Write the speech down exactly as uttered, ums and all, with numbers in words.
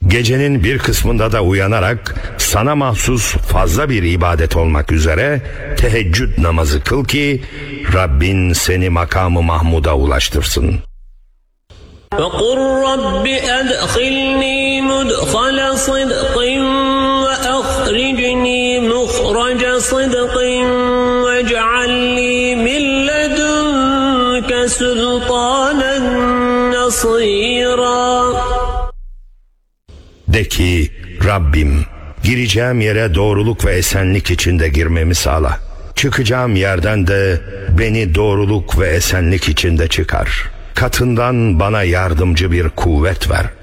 Gecenin bir kısmında da uyanarak sana mahsus fazla bir ibadet olmak üzere teheccüd namazı kıl ki Rabbin seni makamı Mahmud'a ulaştırsın. فَقُلْ رَبِّ أَدْخِلْنِي مُدْخَلَ صِدْقٍ وَأَخْرِجْنِي مُخْرَجَ صِدْقٍ وَاجْعَلْ لِي مِنْ لَدُنْكَ سُلْطَانًا نَصِيرًا. De ki Rabbim, gireceğim yere doğruluk ve esenlik içinde girmemi sağla. Çıkacağım yerden de beni doğruluk ve esenlik içinde çıkar. Katından bana yardımcı bir kuvvet ver.